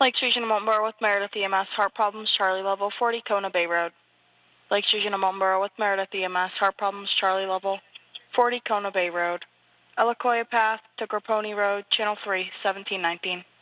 Lakes Region of Mountain with Meredith EMS, heart problems, Charlie level 40, Kona Bay Road. Lakes Region of Mountain with Meredith EMS, heart problems, Charlie level 40, Kona Bay Road. Elacoya Path to Grapponi Road, Channel 3, 1719.